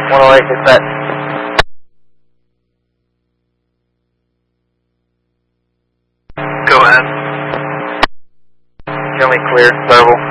108, dispatch. Go ahead. Show me clear, verbal.